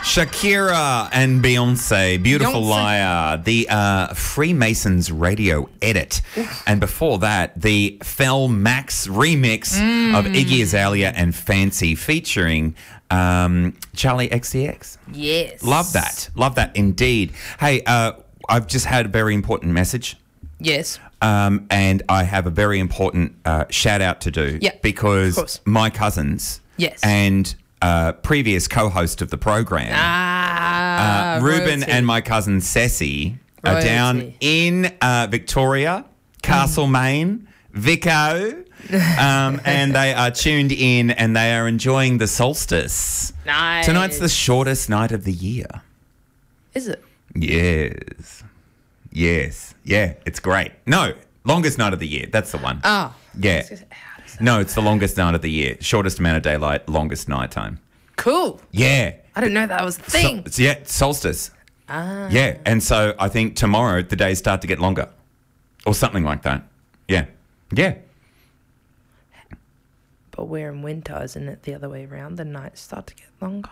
Shakira and Beyonce, Beautiful Beyonce. Liar, the Freemasons radio edit. And before that, the Fel Max remix of Iggy Azalea and Fancy featuring Charlie XCX. Yes. Love that. Love that indeed. Hey, I've just had a very important message. Yes. And I have a very important shout out to do. Yeah, of because course. my cousins Yes. and previous co-host of the program, Ruben royalty. and my cousin Ceci are down Royalty. in Victoria, Castlemaine, Vico, and they are tuned in and they are enjoying the solstice. Nice. Tonight's the shortest night of the year. Is it? Yes. Yes. Yeah, it's great. No, longest night of the year. That's the one. Oh. Yeah. No, it's the longest night of the year. Shortest amount of daylight, longest nighttime. Cool. Yeah. I didn't know that was a thing. Yeah, solstice. Ah. Yeah, and so I think tomorrow the days start to get longer or something like that. Yeah. Yeah. But we're in winter, isn't it the other way around? The nights start to get longer.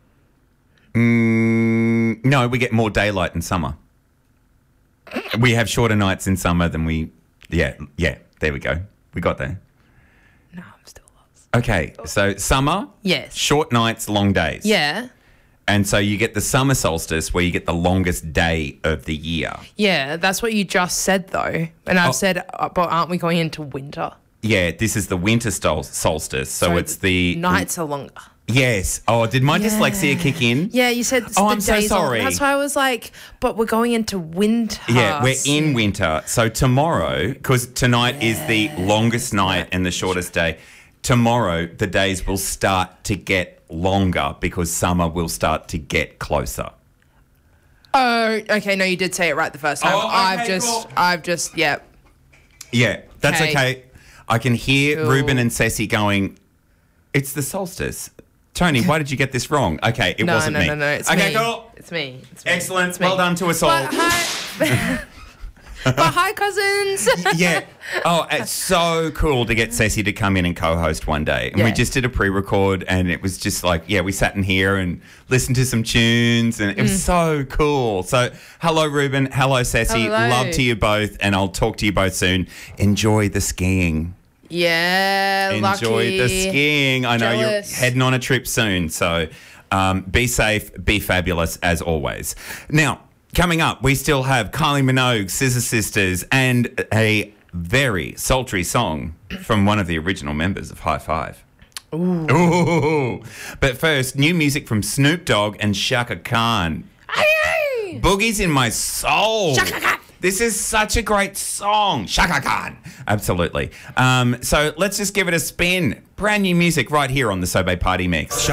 No, we get more daylight in summer. We have shorter nights in summer than we... Yeah, there we go. We got there. No, I'm still lost. Okay, so summer, Yes. short nights, long days. Yeah. And so you get the summer solstice where you get the longest day of the year. Yeah, that's what you just said, though. And I've Oh. said, but aren't we going into winter? Yeah, this is the winter solstice. So it's the... nights are longer. Yes. Oh, did my Yeah. dyslexia kick in? Yeah, you said Oh, the I'm so days are- sorry. That's why I was like, but we're going into winter. Yeah, we're in winter. So tomorrow, because tonight is the longest night and the shortest day, tomorrow the days will start to get longer because summer will start to get closer. Oh, okay. No, you did say it right the first time. Oh, okay, cool. Yeah. Yeah, that's Okay. okay. I can hear Cool. Ruben and Ceci going, it's the solstice. Tony, why did you get this wrong? Okay, it No, wasn't me. no. It's okay, me. cool. It's me. It's me. Excellent. It's me. Well done to us all. But hi, but hi, cousins. Yeah. Oh, it's so cool to get Ceci to come in and co-host one day. And we Yeah. just did a pre-record and it was just like, yeah, we sat in here and listened to some tunes and it was so cool. So hello, Ruben. Hello, Ceci. Hello. Love to you both and I'll talk to you both soon. Enjoy the skiing. Yeah, Enjoy lucky. the skiing. I know Jealous. you're heading on a trip soon. So be safe, be fabulous as always. Now, coming up, we still have Kylie Minogue, Scissor Sisters, and a very sultry song from one of the original members of High Five. Ooh. But first, new music from Snoop Dogg and Shaka Khan. Aye. Boogie's in my soul. Shaka Khan. This is such a great song. Shaka Khan. Absolutely. So let's just give it a spin. Brand new music right here on the Sobe Party Mix.